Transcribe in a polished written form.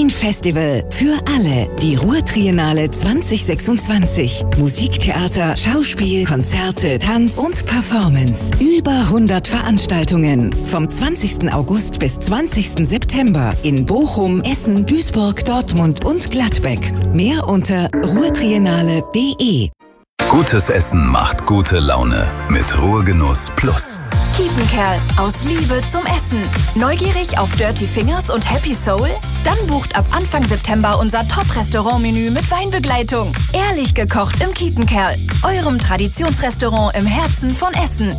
Ein Festival für alle. Die Ruhr-Triennale 2026. Musiktheater, Schauspiel, Konzerte, Tanz und Performance. Über 100 Veranstaltungen. Vom 20. August bis 20. September in Bochum, Essen, Duisburg, Dortmund und Gladbeck. Mehr unter ruhrtriennale.de. Gutes Essen macht gute Laune mit Ruhrgenuss Plus. Kiepenkerl, aus Liebe zum Essen. Neugierig auf Dirty Fingers und Happy Soul? Dann bucht ab Anfang September unser Top-Restaurant-Menü mit Weinbegleitung. Ehrlich gekocht im Kiepenkerl, eurem Traditionsrestaurant im Herzen von Essen.